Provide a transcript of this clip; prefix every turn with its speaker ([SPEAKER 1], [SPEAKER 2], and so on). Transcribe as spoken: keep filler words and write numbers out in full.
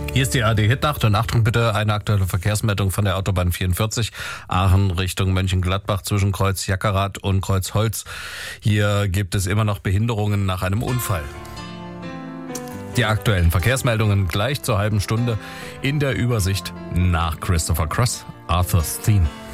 [SPEAKER 1] Hier ist die A R D-Hitnacht und Achtung bitte, eine aktuelle Verkehrsmeldung von der Autobahn vierundvierzig, Aachen Richtung Mönchengladbach zwischen Kreuz Jackerath und Kreuz Holz. Hier gibt es immer noch Behinderungen nach einem Unfall. Die aktuellen Verkehrsmeldungen gleich zur halben Stunde in der Übersicht nach Christopher Cross, Arthur's Theme.